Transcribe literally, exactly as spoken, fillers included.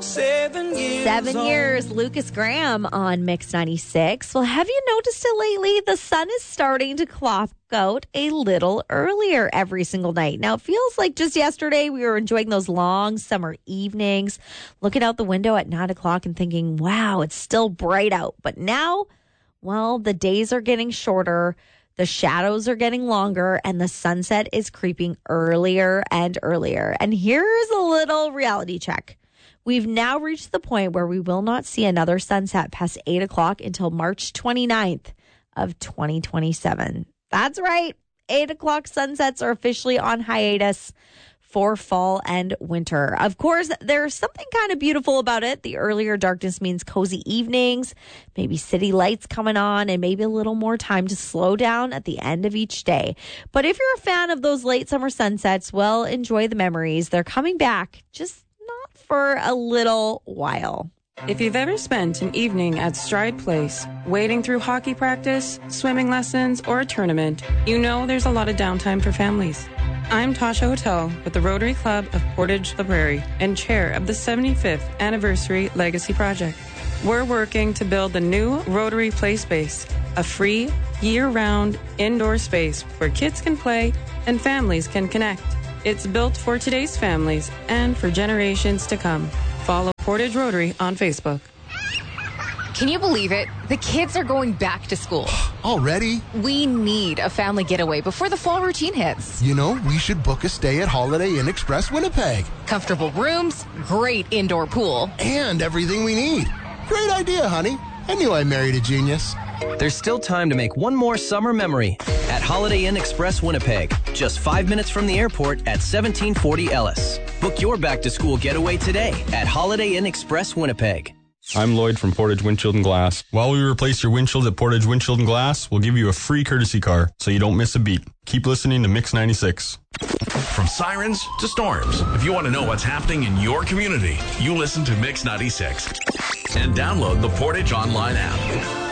Seven years. Seven old. years, Lucas Graham on Mix ninety-six. Well, have you noticed it lately? The sun is starting to clock out a little earlier every single night. Now, it feels like just yesterday we were enjoying those long summer evenings, looking out the window at nine o'clock and thinking, wow, it's still bright out. But now, well, the days are getting shorter, the shadows are getting longer, and the sunset is creeping earlier and earlier. And here's a little reality check. We've now reached the point where we will not see another sunset past eight o'clock until March twenty-ninth of twenty twenty-seven. That's right. eight o'clock sunsets are officially on hiatus for fall and winter. Of course, there's something kind of beautiful about it. The earlier darkness means cozy evenings, maybe city lights coming on, and maybe a little more time to slow down at the end of each day. But if you're a fan of those late summer sunsets, well, enjoy the memories. They're coming back, just not for a little while. If you've ever spent an evening at Stride Place, wading through hockey practice, swimming lessons, or a tournament, you know there's a lot of downtime for families. I'm Tasha Hotel with the Rotary Club of Portage La Prairie and chair of the seventy-fifth Anniversary Legacy Project. We're working to build the new Rotary Play Space, a free, year-round indoor space where kids can play and families can connect. It's built for today's families and for generations to come. Follow Portage Rotary on Facebook. Can you believe it? The kids are going back to school. Already? We need a family getaway before the fall routine hits. You know, we should book a stay at Holiday Inn Express Winnipeg. Comfortable rooms, great indoor pool. And everything we need. Great idea, honey. I knew I married a genius. There's still time to make one more summer memory at Holiday Inn Express Winnipeg, just five minutes from the airport at seventeen forty Ellis. Book your back-to-school getaway today at Holiday Inn Express Winnipeg. I'm Lloyd from Portage Windshield and Glass. While we replace your windshield at Portage Windshield and Glass, we'll give you a free courtesy car so you don't miss a beat. Keep listening to Mix ninety-six. From sirens to storms, if you want to know what's happening in your community, you listen to Mix ninety-six and download the Portage Online app.